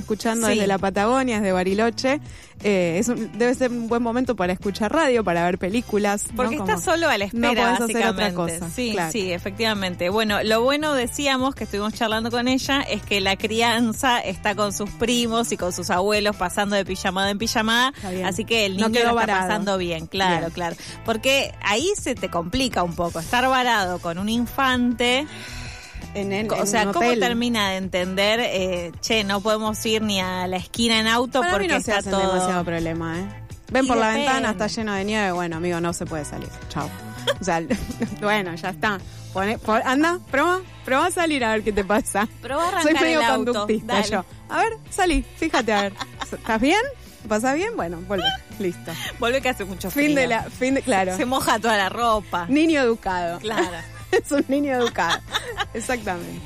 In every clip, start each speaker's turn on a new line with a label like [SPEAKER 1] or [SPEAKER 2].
[SPEAKER 1] escuchando desde la Patagonia, desde Bariloche. Debe ser un buen momento para escuchar radio, para ver películas.
[SPEAKER 2] Porque
[SPEAKER 1] ¿no?
[SPEAKER 2] estás solo a la espera,
[SPEAKER 1] no podés
[SPEAKER 2] básicamente.
[SPEAKER 1] hacer otra cosa.
[SPEAKER 2] Sí,
[SPEAKER 1] claro.
[SPEAKER 2] sí, efectivamente. Bueno, lo bueno, decíamos, que estuvimos charlando con ella, es que la crianza está con sus primos y con sus abuelos pasando de pijamada en pijamada, así que el niño lo está pasando bien, claro. Porque ahí se te complica un poco, estar varado con un infante. O sea, ¿cómo termina de entender, no podemos ir ni a la esquina en auto
[SPEAKER 1] para
[SPEAKER 2] porque
[SPEAKER 1] mí no
[SPEAKER 2] está
[SPEAKER 1] se
[SPEAKER 2] todo...
[SPEAKER 1] demasiado problema, Ven por la ventana, está lleno de nieve, bueno, amigo, no se puede salir, chao. O sea, bueno, ya está. Anda, probá a salir a ver qué te pasa.
[SPEAKER 2] Probá a arrancar
[SPEAKER 1] Soy medio
[SPEAKER 2] el auto.
[SPEAKER 1] conductista yo. A ver, salí, fíjate, a ver. ¿Estás bien? ¿Pasa bien? Bueno, vuelve. Listo.
[SPEAKER 2] Vuelve que hace mucho frío.
[SPEAKER 1] Claro.
[SPEAKER 2] Se moja toda la ropa.
[SPEAKER 1] Niño educado.
[SPEAKER 2] Claro.
[SPEAKER 1] Es un niño educado. Exactamente.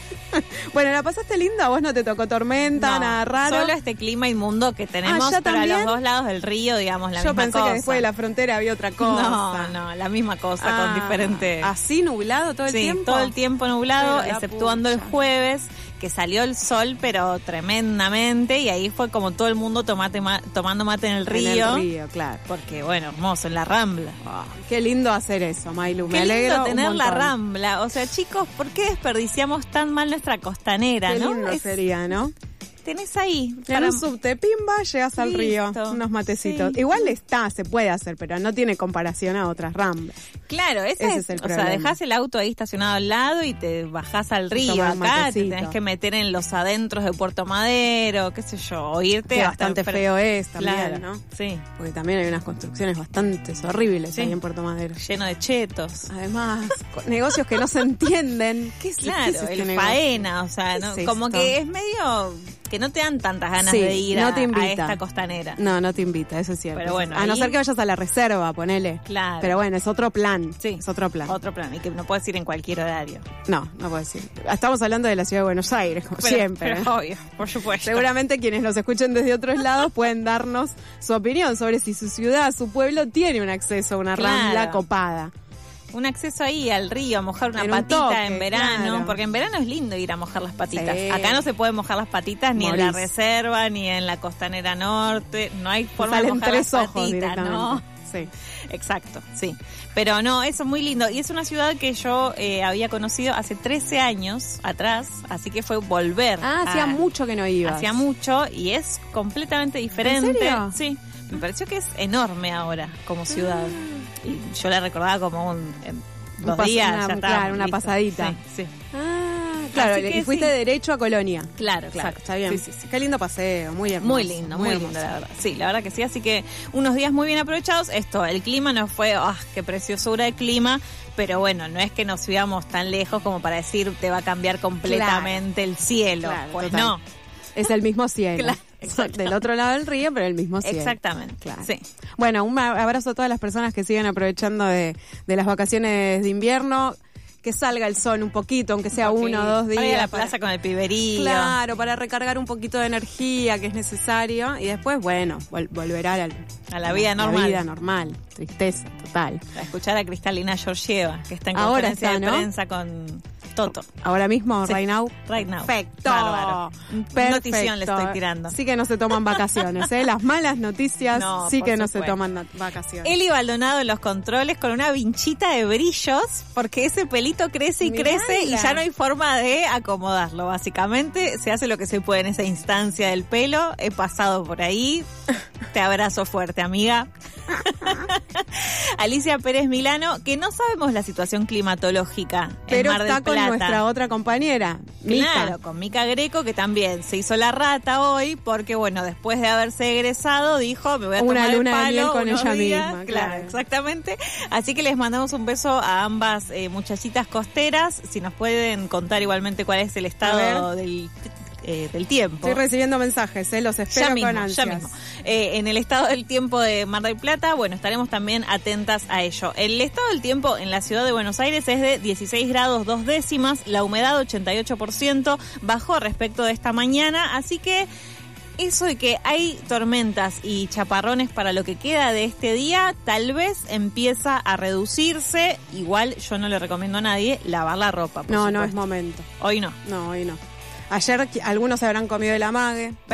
[SPEAKER 1] Bueno, ¿la pasaste linda? ¿A vos no te tocó tormenta, nada raro?
[SPEAKER 2] Solo este clima inmundo que tenemos para los dos lados del río, digamos, la misma cosa.
[SPEAKER 1] Yo pensé que después de la frontera había otra cosa.
[SPEAKER 2] No, la misma cosa con diferente...
[SPEAKER 1] ¿Así nublado todo el tiempo?
[SPEAKER 2] Sí, todo el tiempo nublado, exceptuando el jueves, que salió el sol, pero tremendamente, y ahí fue como todo el mundo tomando mate en el río.
[SPEAKER 1] En el río, claro.
[SPEAKER 2] Porque, bueno, hermoso, en la Rambla.
[SPEAKER 1] Qué lindo hacer eso, Mailu. Me
[SPEAKER 2] alegro.
[SPEAKER 1] Qué lindo
[SPEAKER 2] tener la Rambla. O sea, chicos, ¿por qué desperdiciamos tan mal nuestra costanera,
[SPEAKER 1] Qué lindo sería, ¿no?
[SPEAKER 2] Tenés ahí.
[SPEAKER 1] En un subte, pimba, llegas al río, unos matecitos. Sí. Igual se puede hacer, pero no tiene comparación a otras ramblas.
[SPEAKER 2] Claro, ese es el problema. O sea, dejás el auto ahí estacionado al lado y te bajás al río. Acá te tenés que meter en los adentros de Puerto Madero, qué sé yo, o irte
[SPEAKER 1] bastante feo es también,
[SPEAKER 2] claro,
[SPEAKER 1] ¿no?
[SPEAKER 2] Sí.
[SPEAKER 1] Porque también hay unas construcciones bastante horribles ahí en Puerto Madero.
[SPEAKER 2] Lleno de chetos.
[SPEAKER 1] Además, negocios que no se entienden. ¿Qué es,
[SPEAKER 2] claro,
[SPEAKER 1] ¿qué es este
[SPEAKER 2] faena, o sea, ¿no? Como que es medio... que no te dan tantas ganas de ir a esta costanera.
[SPEAKER 1] No te invita, eso es cierto.
[SPEAKER 2] Pero bueno,
[SPEAKER 1] a no ser que vayas a la reserva, ponele.
[SPEAKER 2] Claro.
[SPEAKER 1] Pero bueno, es otro plan.
[SPEAKER 2] Sí.
[SPEAKER 1] Es otro plan.
[SPEAKER 2] Otro plan, y que no puedes ir en cualquier horario.
[SPEAKER 1] No puedes ir. Estamos hablando de la ciudad de Buenos Aires, como siempre.
[SPEAKER 2] Pero obvio, por supuesto.
[SPEAKER 1] Seguramente quienes nos escuchen desde otros lados pueden darnos su opinión sobre si su ciudad, su pueblo tiene un acceso a una rambla copada.
[SPEAKER 2] Un acceso ahí al río, a mojar una patita en verano, porque en verano es lindo ir a mojar las patitas. Sí. Acá no se puede mojar las patitas ni en la reserva, ni en la costanera norte, no hay forma de mojar las patitas, ¿no?
[SPEAKER 1] Sí.
[SPEAKER 2] Exacto, sí. Pero no, eso es muy lindo. Y es una ciudad que yo había conocido hace 13 años atrás, así que fue volver.
[SPEAKER 1] Hacía mucho que no iba.
[SPEAKER 2] Hacía mucho y es completamente diferente.
[SPEAKER 1] ¿En serio?
[SPEAKER 2] Sí. Me pareció que es enorme ahora como ciudad. Y yo la recordaba como 2 días, ya está.
[SPEAKER 1] Claro, una pasadita.
[SPEAKER 2] Sí.
[SPEAKER 1] Claro, y fuiste derecho a Colonia.
[SPEAKER 2] Claro.
[SPEAKER 1] Exacto, está bien. Sí. Qué lindo paseo, muy hermoso.
[SPEAKER 2] Muy lindo, la verdad. Sí, la verdad que sí, así que unos días muy bien aprovechados. El clima no fue, qué preciosura de clima, pero bueno, no es que nos íbamos tan lejos como para decir te va a cambiar completamente el cielo.
[SPEAKER 1] Claro,
[SPEAKER 2] pues
[SPEAKER 1] total.
[SPEAKER 2] No.
[SPEAKER 1] Es el mismo cielo. Claro. Del otro lado del río, pero el mismo cielo.
[SPEAKER 2] Exactamente,
[SPEAKER 1] claro.
[SPEAKER 2] Sí.
[SPEAKER 1] Bueno, un abrazo a todas las personas que siguen aprovechando de las vacaciones de invierno. Que salga el sol un poquito, aunque sea 1 o 2 días.
[SPEAKER 2] Para ir a la plaza con el piberío.
[SPEAKER 1] Claro, para recargar un poquito de energía que es necesario. Y después, bueno, volverá
[SPEAKER 2] a la vida normal.
[SPEAKER 1] La vida normal. Tristeza total.
[SPEAKER 2] A escuchar a Cristalina Georgieva, que está en conferencia de prensa con Toto.
[SPEAKER 1] ¿Ahora mismo?
[SPEAKER 2] Sí.
[SPEAKER 1] Right now?
[SPEAKER 2] Perfecto.
[SPEAKER 1] Bárbaro.
[SPEAKER 2] Notición le estoy tirando.
[SPEAKER 1] Sí que no se toman vacaciones, ¿eh? Las malas noticias sí que no se toman vacaciones.
[SPEAKER 2] Eli Baldonado en los controles con una vinchita de brillos, porque ese pelito crece y crece y ya no hay forma de acomodarlo. Básicamente se hace lo que se puede en esa instancia del pelo. He pasado por ahí. Te abrazo fuerte, amiga. Alicia Pérez Milano, que no sabemos la situación climatológica
[SPEAKER 1] pero
[SPEAKER 2] en Mar del
[SPEAKER 1] está
[SPEAKER 2] Plata.
[SPEAKER 1] Con nuestra otra compañera, Mica.
[SPEAKER 2] Claro, con Mica Greco, que también se hizo la rata hoy, porque bueno, después de haberse egresado, dijo, me voy a tomar
[SPEAKER 1] una luna
[SPEAKER 2] el palo
[SPEAKER 1] de miel con ella
[SPEAKER 2] días.
[SPEAKER 1] misma.
[SPEAKER 2] Claro, exactamente. Así que les mandamos un beso a ambas muchachitas costeras. Si nos pueden contar igualmente cuál es el estado del tiempo.
[SPEAKER 1] Estoy recibiendo mensajes, los espero con ansias.
[SPEAKER 2] Ya mismo. En el estado del tiempo de Mar del Plata, bueno, estaremos también atentas a ello. El estado del tiempo en la ciudad de Buenos Aires es de 16 grados 2 décimas, la humedad 88%, bajó respecto de esta mañana, así que eso de que hay tormentas y chaparrones para lo que queda de este día, tal vez empieza a reducirse. Igual yo no le recomiendo a nadie lavar la ropa.
[SPEAKER 1] No es momento.
[SPEAKER 2] Hoy no.
[SPEAKER 1] No, hoy no. Ayer algunos se habrán comido el amague.